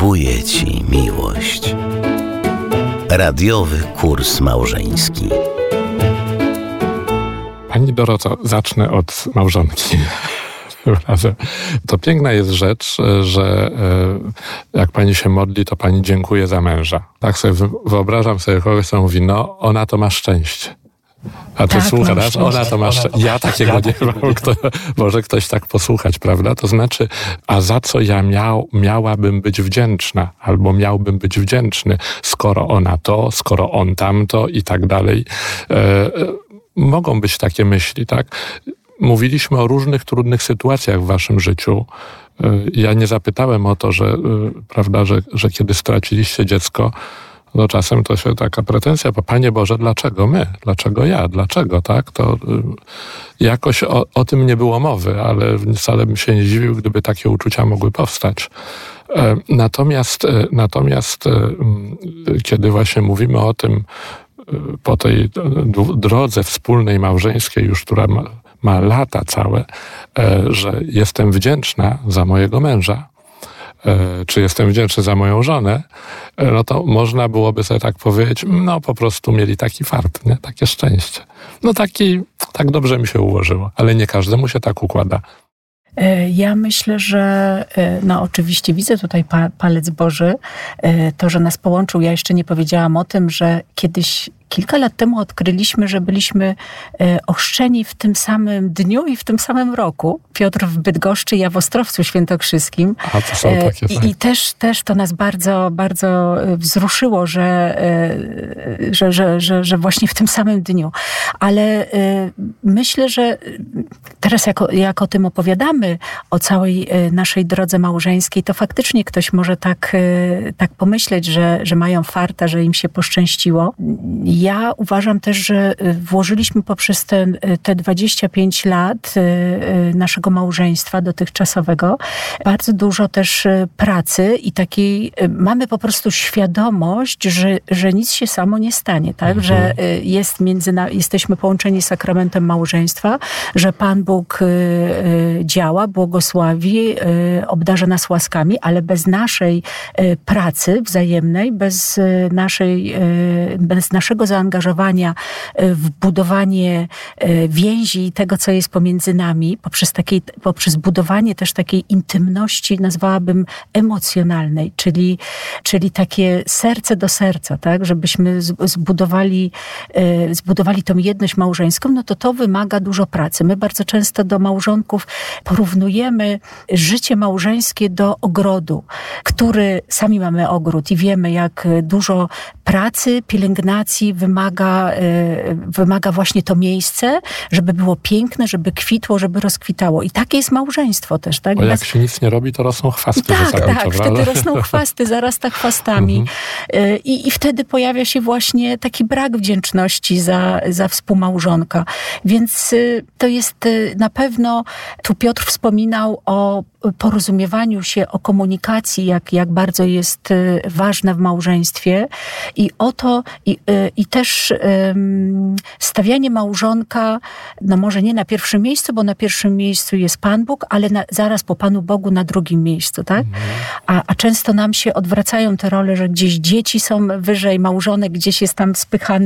Kupuję ci miłość. Radiowy kurs małżeński. Pani Doroto, zacznę od małżonki. To piękna jest rzecz, że jak pani się modli, to pani dziękuje za męża. Tak sobie wyobrażam sobie kogoś, kto mówi, no ona to ma szczęście. A ty słuchasz, ona to ma szczęście. Ja takiego nie mam. Może ktoś tak posłuchać, prawda? To znaczy, a za co ja miałabym być wdzięczna? Albo miałbym być wdzięczny, skoro ona to, skoro on tamto i tak dalej. Mogą być takie myśli, tak? Mówiliśmy o różnych trudnych sytuacjach w waszym życiu. Ja nie zapytałem o to, prawda, że kiedy straciliście dziecko, no czasem to się taka pretensja, bo Panie Boże, dlaczego my? Dlaczego ja? Dlaczego, tak? To jakoś o tym nie było mowy, ale wcale bym się nie dziwił, gdyby takie uczucia mogły powstać. Natomiast kiedy właśnie mówimy o tym, po tej drodze wspólnej małżeńskiej już, która ma lata całe, że jestem wdzięczna za mojego męża, czy jestem wdzięczny za moją żonę, no to można byłoby sobie tak powiedzieć, no po prostu mieli taki fart, nie? Takie szczęście. No tak dobrze mi się ułożyło, ale nie każdemu się tak układa. Ja myślę, że no oczywiście widzę tutaj palec Boży, to, że nas połączył. Ja jeszcze nie powiedziałam o tym, że kiedyś, kilka lat temu odkryliśmy, że byliśmy ochrzczeni w tym samym dniu i w tym samym roku. Piotr w Bydgoszczy, ja w Ostrowcu Świętokrzyskim. A to są takie I też to nas bardzo, bardzo wzruszyło, że właśnie w tym samym dniu. Ale myślę, że teraz jak o tym opowiadamy, o całej naszej drodze małżeńskiej, to faktycznie ktoś może tak pomyśleć, że mają farta, że im się poszczęściło. Ja uważam też, że włożyliśmy poprzez te 25 lat naszego małżeństwa dotychczasowego bardzo dużo też pracy i takiej, mamy po prostu świadomość, że nic się samo nie stanie, tak? Że jesteśmy połączeni sakramentem małżeństwa, że Pan Bóg działa, błogosławi, obdarza nas łaskami, ale bez naszej pracy wzajemnej, bez naszego zaangażowania w budowanie więzi i tego, co jest pomiędzy nami, poprzez budowanie też takiej intymności, nazwałabym emocjonalnej, czyli takie serce do serca, tak? Żebyśmy zbudowali tą jedność małżeńską, no to wymaga dużo pracy. My bardzo często do małżonków porównujemy życie małżeńskie do ogrodu, sami mamy ogród i wiemy, jak dużo pracy, pielęgnacji wymaga właśnie to miejsce, żeby było piękne, żeby kwitło, żeby rozkwitało. I takie jest małżeństwo też, tak? Bo jak się nic nie robi, to rosną chwasty. Tak, wtedy rosną chwasty, zarasta chwastami. I wtedy pojawia się właśnie taki brak wdzięczności za współmałżonka. Więc to jest na pewno, tu Piotr wspominał o porozumiewaniu się, o komunikacji, jak bardzo jest ważna w małżeństwie i o to, i też stawianie małżonka, no może nie na pierwszym miejscu, bo na pierwszym miejscu jest Pan Bóg, ale zaraz po Panu Bogu na drugim miejscu, tak? A często nam się odwracają te role, że gdzieś dzieci są wyżej, małżonek gdzieś jest tam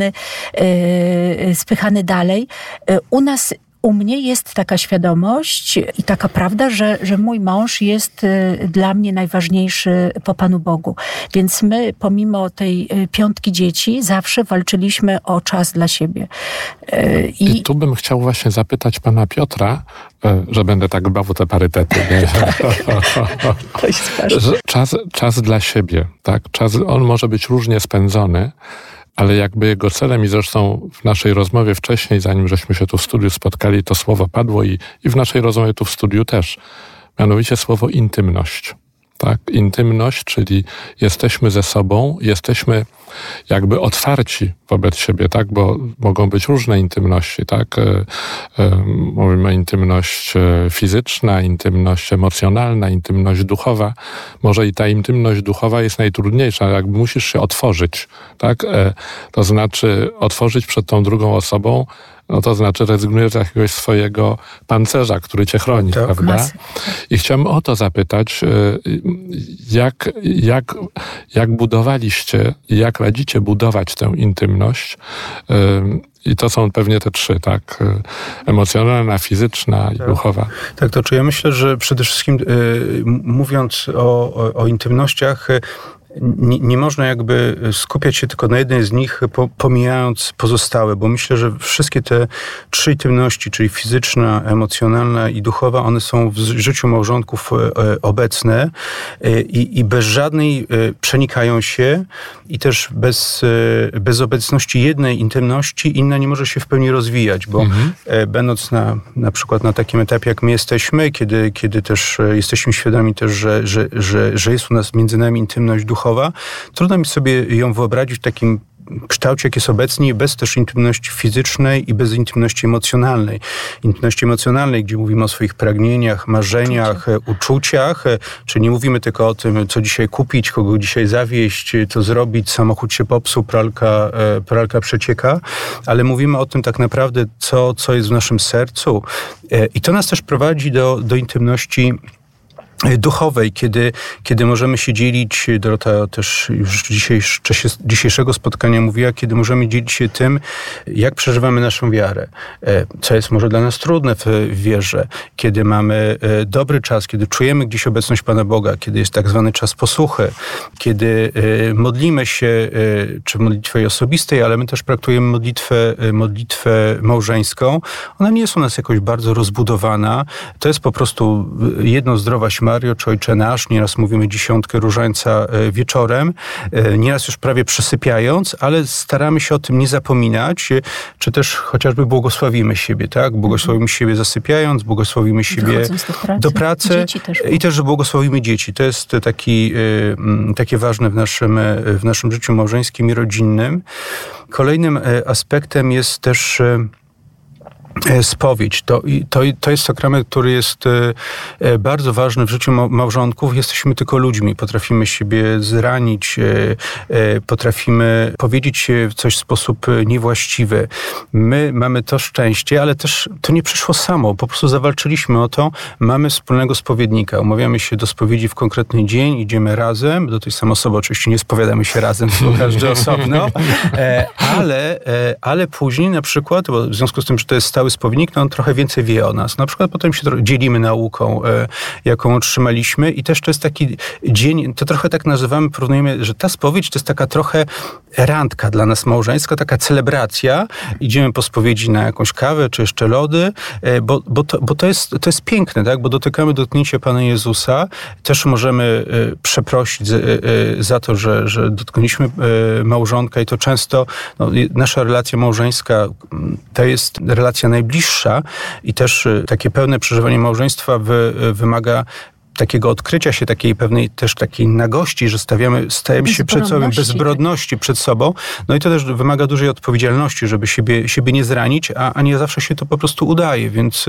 spychany dalej. U mnie jest taka świadomość i taka prawda, że mój mąż jest dla mnie najważniejszy po Panu Bogu. Więc my, pomimo tej 5 dzieci, zawsze walczyliśmy o czas dla siebie. I tu bym chciał właśnie zapytać pana Piotra, że będę tak dbał o te parytety. To jest ważne. Czas dla siebie, tak? On może być różnie spędzony, ale jakby jego celem, i zresztą w naszej rozmowie wcześniej, zanim żeśmy się tu w studiu spotkali, to słowo padło i w naszej rozmowie tu w studiu też, mianowicie słowo intymność. Tak? Intymność, czyli jesteśmy ze sobą, jesteśmy jakby otwarci wobec siebie, tak? Bo mogą być różne intymności, tak? Mówimy intymność fizyczna, intymność emocjonalna, intymność duchowa. Może i ta intymność duchowa jest najtrudniejsza, jakby musisz się otworzyć, tak? To znaczy otworzyć przed tą drugą osobą no to znaczy rezygnujesz z jakiegoś swojego pancerza, który cię chroni, Tak. prawda? I chciałem o to zapytać, jak budowaliście, jak radzicie budować tę intymność? I to są pewnie te trzy, tak? Emocjonalna, fizyczna i duchowa. Tak, to czy ja myślę, że przede wszystkim mówiąc o intymnościach, nie można jakby skupiać się tylko na jednej z nich, pomijając pozostałe, bo myślę, że wszystkie te trzy intymności, czyli fizyczna, emocjonalna i duchowa, one są w życiu małżonków obecne i bez żadnej przenikają się i też bez obecności jednej intymności inna nie może się w pełni rozwijać, bo będąc na przykład na takim etapie, jak my jesteśmy, kiedy też jesteśmy świadomi też, że jest u nas między nami intymność duchowa, trudno mi sobie ją wyobrazić w takim kształcie, jak jest obecnie, bez też intymności fizycznej i bez intymności emocjonalnej. Intymności emocjonalnej, gdzie mówimy o swoich pragnieniach, marzeniach, uczuciach, czyli nie mówimy tylko o tym, co dzisiaj kupić, kogo dzisiaj zawieźć, co zrobić, samochód się popsuł, pralka przecieka, ale mówimy o tym tak naprawdę, co jest w naszym sercu. I to nas też prowadzi do intymności duchowej, kiedy możemy się dzielić, Dorota też już w czasie dzisiejszego spotkania mówiła, kiedy możemy dzielić się tym, jak przeżywamy naszą wiarę, co jest może dla nas trudne w wierze, kiedy mamy dobry czas, kiedy czujemy gdzieś obecność Pana Boga, kiedy jest tak zwany czas posłuchy, kiedy modlimy się, czy w modlitwie osobistej, ale my też praktykujemy modlitwę małżeńską. Ona nie jest u nas jakoś bardzo rozbudowana. To jest po prostu jedno zdrowaś Mario, czy Ojcze Nasz, nieraz mówimy 10 różańca wieczorem, nieraz już prawie przysypiając, ale staramy się o tym nie zapominać, czy też chociażby błogosławimy siebie, tak? Błogosławimy siebie zasypiając, błogosławimy siebie do pracy i też, że błogosławimy dzieci. To jest takie ważne w naszym życiu małżeńskim i rodzinnym. Kolejnym aspektem jest też spowiedź. To jest sakrament, który jest bardzo ważny w życiu małżonków. Jesteśmy tylko ludźmi. Potrafimy siebie zranić, potrafimy powiedzieć coś w sposób niewłaściwy. My mamy to szczęście, ale też to nie przyszło samo. Po prostu zawalczyliśmy o to. Mamy wspólnego spowiednika. Umawiamy się do spowiedzi w konkretny dzień, idziemy razem. Do tej samej osoby oczywiście nie spowiadamy się razem, tylko każdy osobno. Ale później na przykład, bo w związku z tym, że to jest stały spowiednik, no on trochę więcej wie o nas. Na przykład potem się dzielimy nauką, jaką otrzymaliśmy i też to jest taki dzień, to trochę tak nazywamy, porównujemy, że ta spowiedź to jest taka trochę randka dla nas małżeńska, taka celebracja. Idziemy po spowiedzi na jakąś kawę, czy jeszcze lody, bo to jest piękne, tak? Bo dotykamy dotknięcia Pana Jezusa. Też możemy przeprosić za to, że dotknęliśmy małżonka i to często nasza relacja małżeńska to jest relacja najbliższa i też takie pełne przeżywanie małżeństwa wymaga takiego odkrycia się, takiej pewnej też takiej nagości, że stajemy się przed sobą, bezbrodności przed sobą. No i to też wymaga dużej odpowiedzialności, żeby siebie nie zranić, a nie zawsze się to po prostu udaje. Więc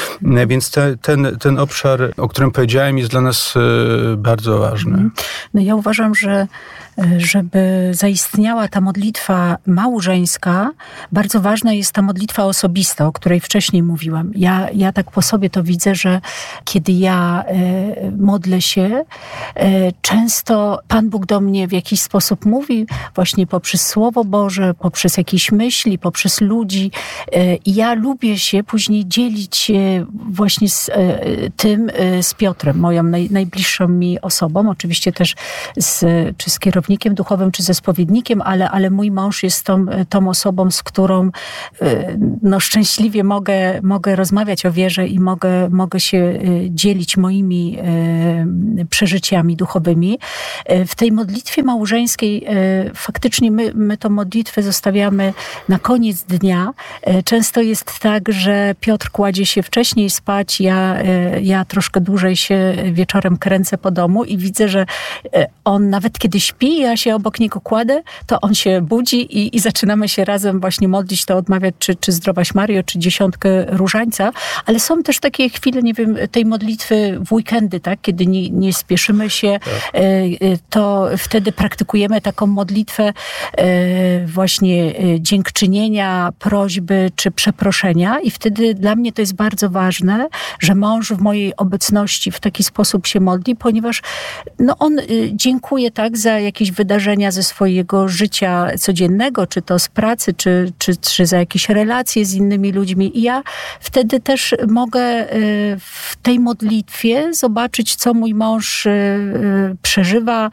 ten obszar, o którym powiedziałem, jest dla nas bardzo ważny. No ja uważam, że żeby zaistniała ta modlitwa małżeńska, bardzo ważna jest ta modlitwa osobista, o której wcześniej mówiłam. Ja tak po sobie to widzę, że kiedy ja modlę się, często Pan Bóg do mnie w jakiś sposób mówi, właśnie poprzez Słowo Boże, poprzez jakieś myśli, poprzez ludzi. I ja lubię się później dzielić właśnie z Piotrem, moją najbliższą mi osobą. Oczywiście też czy z kierownikiem duchowym, czy ze spowiednikiem, ale mój mąż jest tą osobą, z którą szczęśliwie mogę rozmawiać o wierze i mogę się dzielić moimi przeżyciami duchowymi. W tej modlitwie małżeńskiej faktycznie my tą modlitwę zostawiamy na koniec dnia. Często jest tak, że Piotr kładzie się wcześniej spać, ja troszkę dłużej się wieczorem kręcę po domu i widzę, że on nawet kiedy śpi, śpi, ja się obok niego kładę, to on się budzi i zaczynamy się razem właśnie modlić, to odmawiać czy Zdrowaś Maryjo, czy 10 Różańca, ale są też takie chwile, nie wiem, tej modlitwy w weekendy, tak, kiedy nie spieszymy się, to wtedy praktykujemy taką modlitwę właśnie dziękczynienia, prośby czy przeproszenia i wtedy dla mnie to jest bardzo ważne, że mąż w mojej obecności w taki sposób się modli, ponieważ on dziękuję tak za jakieś wydarzenia ze swojego życia codziennego, czy to z pracy, czy za jakieś relacje z innymi ludźmi i ja wtedy też mogę w tej modlitwie zobaczyć, co mój mąż przeżywa,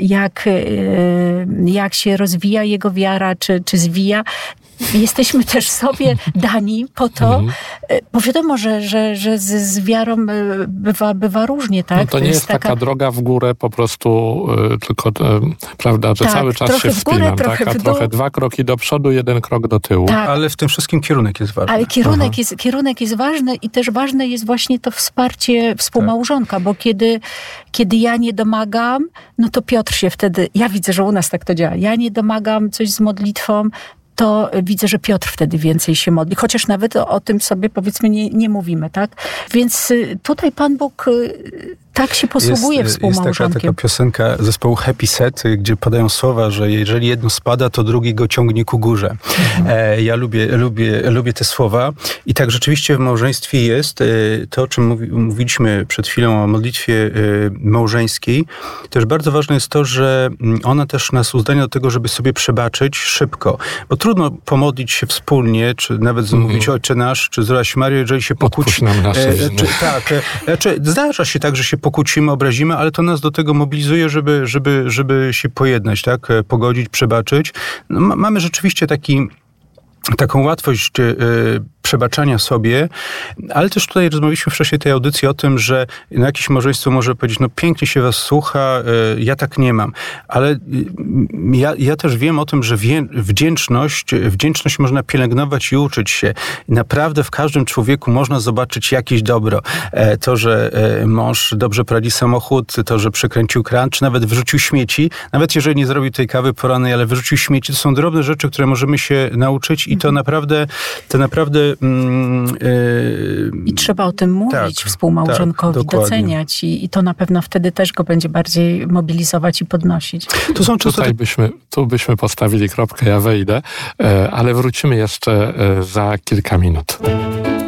jak się rozwija jego wiara, czy zwija. Jesteśmy też sobie dani po to, bo wiadomo, że z wiarą bywa różnie, tak? No to nie jest taka droga w górę po prostu, tylko prawda, że tak, cały czas się wspinam, tak? A trochę 2 kroki do przodu, 1 krok do tyłu. Tak. Ale w tym wszystkim kierunek jest ważny. Ale kierunek jest ważny i też ważne jest właśnie to wsparcie współmałżonka, bo kiedy ja nie domagam, no to Piotr się wtedy, ja widzę, że u nas tak to działa, ja nie domagam coś z modlitwą, to widzę, że Piotr wtedy więcej się modli. Chociaż nawet o tym sobie, powiedzmy, nie mówimy, tak? Więc tutaj Pan Bóg tak się posługuje współmałżonkiem. Jest taka piosenka zespołu Happy Set, gdzie padają słowa, że jeżeli jedno spada, to drugi go ciągnie ku górze. Ja lubię te słowa. I tak rzeczywiście w małżeństwie jest to, o czym mówiliśmy przed chwilą o modlitwie małżeńskiej. Też bardzo ważne jest to, że ona też nas uzdania do tego, żeby sobie przebaczyć szybko. Bo trudno pomodlić się wspólnie, czy nawet mówić Ojcze Nasz, czy Zdrowaś Maryjo, jeżeli się pokłóci. Zdarza się tak, że się pokłócimy, obrazimy, ale to nas do tego mobilizuje, żeby się pojednać, tak? Pogodzić, przebaczyć. No, mamy rzeczywiście taką łatwość przebaczania sobie, ale też tutaj rozmawialiśmy w czasie tej audycji o tym, że jakieś małżeństwo może powiedzieć, pięknie się was słucha, ja tak nie mam. Ale ja też wiem o tym, że wdzięczność można pielęgnować i uczyć się. I naprawdę w każdym człowieku można zobaczyć jakieś dobro. To, że mąż dobrze prowadzi samochód, to, że przekręcił kran, czy nawet wyrzucił śmieci. Nawet jeżeli nie zrobił tej kawy porannej, ale wyrzucił śmieci, to są drobne rzeczy, które możemy się nauczyć i to naprawdę i trzeba o tym mówić współmałżonkowi, doceniać i to na pewno wtedy też go będzie bardziej mobilizować i podnosić. Tu byśmy postawili kropkę, ja wejdę, ale wrócimy jeszcze za kilka minut.